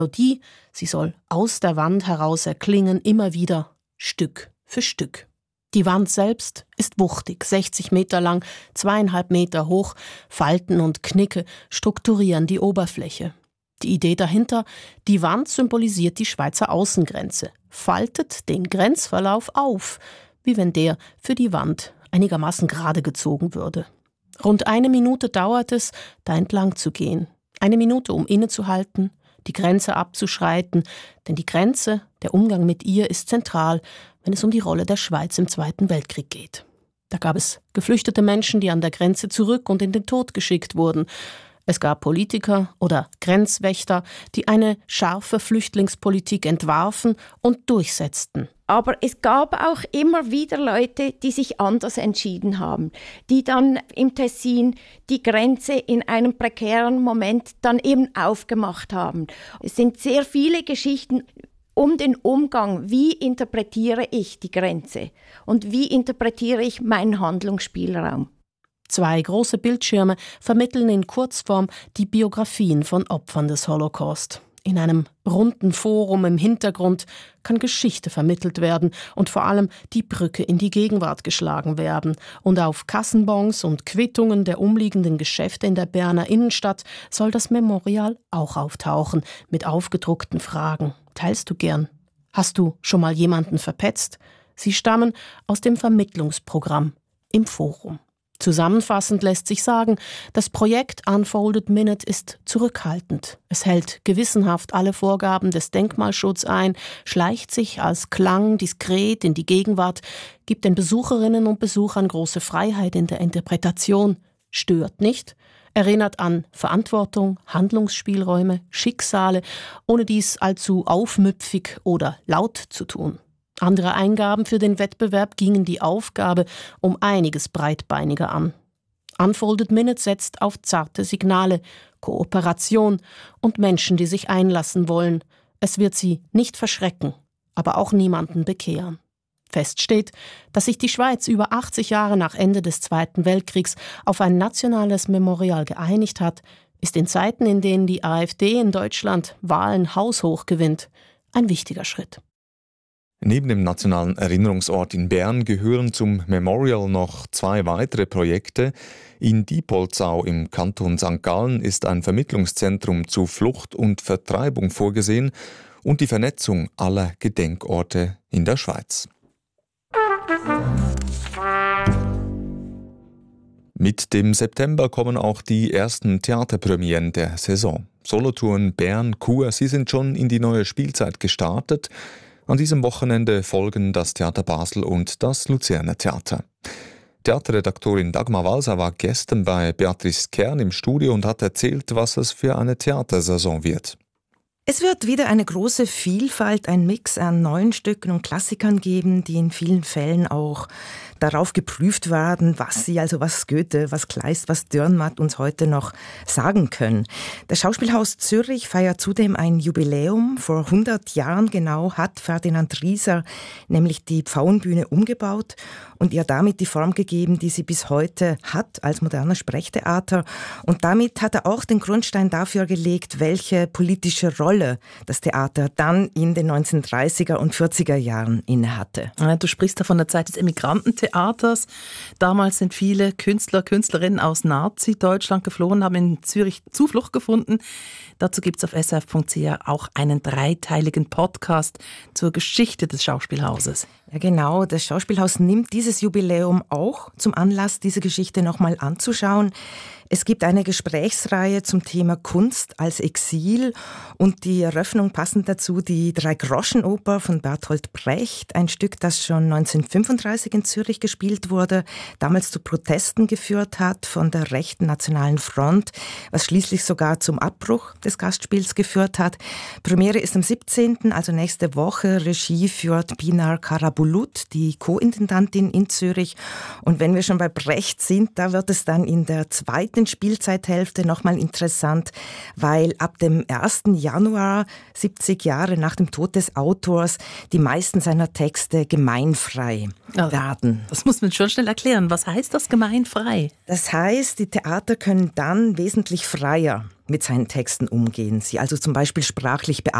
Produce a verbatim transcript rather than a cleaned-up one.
Melodie, sie soll aus der Wand heraus erklingen, immer wieder, Stück für Stück. Die Wand selbst ist wuchtig, sechzig Meter lang, zweieinhalb Meter hoch, Falten und Knicke strukturieren die Oberfläche. Die Idee dahinter, die Wand symbolisiert die Schweizer Außengrenze, faltet den Grenzverlauf auf, wie wenn der für die Wand einigermaßen gerade gezogen würde. Rund eine Minute dauert es, da entlang zu gehen. Eine Minute, um innezuhalten, die Grenze abzuschreiten, denn die Grenze, der Umgang mit ihr ist zentral, wenn es um die Rolle der Schweiz im Zweiten Weltkrieg geht. Da gab es geflüchtete Menschen, die an der Grenze zurück und in den Tod geschickt wurden. Es gab Politiker oder Grenzwächter, die eine scharfe Flüchtlingspolitik entwarfen und durchsetzten. Aber es gab auch immer wieder Leute, die sich anders entschieden haben, die dann im Tessin die Grenze in einem prekären Moment dann eben aufgemacht haben. Es sind sehr viele Geschichten um den Umgang, wie interpretiere ich die Grenze und wie interpretiere ich meinen Handlungsspielraum. Zwei große Bildschirme vermitteln in Kurzform die Biografien von Opfern des Holocaust. In einem runden Forum im Hintergrund kann Geschichte vermittelt werden und vor allem die Brücke in die Gegenwart geschlagen werden. Und auf Kassenbons und Quittungen der umliegenden Geschäfte in der Berner Innenstadt soll das Memorial auch auftauchen, mit aufgedruckten Fragen. Teilst du gern? Hast du schon mal jemanden verpetzt? Sie stammen aus dem Vermittlungsprogramm im Forum. Zusammenfassend lässt sich sagen, das Projekt Unfolded Minute ist zurückhaltend. Es hält gewissenhaft alle Vorgaben des Denkmalschutzes ein, schleicht sich als Klang diskret in die Gegenwart, gibt den Besucherinnen und Besuchern große Freiheit in der Interpretation, stört nicht, erinnert an Verantwortung, Handlungsspielräume, Schicksale, ohne dies allzu aufmüpfig oder laut zu tun. Andere Eingaben für den Wettbewerb gingen die Aufgabe um einiges breitbeiniger an. Unfolded Minute setzt auf zarte Signale, Kooperation und Menschen, die sich einlassen wollen. Es wird sie nicht verschrecken, aber auch niemanden bekehren. Fest steht, dass sich die Schweiz über achtzig Jahre nach Ende des Zweiten Weltkriegs auf ein nationales Memorial geeinigt hat, ist in Zeiten, in denen die AfD in Deutschland Wahlen haushoch gewinnt, ein wichtiger Schritt. Neben dem Nationalen Erinnerungsort in Bern gehören zum Memorial noch zwei weitere Projekte. In Diepoldsau im Kanton Sankt Gallen ist ein Vermittlungszentrum zu Flucht und Vertreibung vorgesehen und die Vernetzung aller Gedenkorte in der Schweiz. Mit dem September kommen auch die ersten Theaterpremieren der Saison. Solothurn, Bern, Chur, sie sind schon in die neue Spielzeit gestartet. An diesem Wochenende folgen das Theater Basel und das Luzerner Theater. Theaterredaktorin Dagmar Walser war gestern bei Beatrice Kern im Studio und hat erzählt, was es für eine Theatersaison wird. Es wird wieder eine große Vielfalt, ein Mix an neuen Stücken und Klassikern geben, die in vielen Fällen auch darauf geprüft werden, was sie, also was Goethe, was Kleist, was Dürrenmatt uns heute noch sagen können. Das Schauspielhaus Zürich feiert zudem ein Jubiläum. Vor hundert Jahren genau hat Ferdinand Rieser nämlich die Pfauenbühne umgebaut und ihr damit die Form gegeben, die sie bis heute hat als modernes Sprechtheater. Und damit hat er auch den Grundstein dafür gelegt, welche politische Rolle das Theater dann in den neunzehnhundertdreißiger und vierziger Jahren innehatte. Du sprichst da von der Zeit des Emigrantentheaters. Damals sind viele Künstler, Künstlerinnen aus Nazi-Deutschland geflohen, haben in Zürich Zuflucht gefunden. Dazu gibt es auf s r f punkt c h auch einen dreiteiligen Podcast zur Geschichte des Schauspielhauses. Ja genau, das Schauspielhaus nimmt dieses Jubiläum auch zum Anlass, diese Geschichte nochmal anzuschauen. Es gibt eine Gesprächsreihe zum Thema Kunst als Exil und die Eröffnung passend dazu die Drei-Groschen-Oper von Bertolt Brecht, ein Stück, das schon neunzehnhundertfünfunddreißig in Zürich gespielt wurde, damals zu Protesten geführt hat von der rechten Nationalen Front, was schließlich sogar zum Abbruch des Gastspiels geführt hat. Premiere ist am siebzehnten, also nächste Woche. Regie führt Pinar Karabulut, die Co-Intendantin in Zürich. Und wenn wir schon bei Brecht sind, da wird es dann in der zweiten zweiten Spielzeithälfte nochmal interessant, weil ab dem ersten Januar, siebzig Jahre nach dem Tod des Autors, die meisten seiner Texte gemeinfrei ja, werden. Das muss man schon schnell erklären. Was heißt das gemeinfrei? Das heißt, die Theater können dann wesentlich freier mit seinen Texten umgehen. Sie also zum Beispiel sprachlich bearbeiten.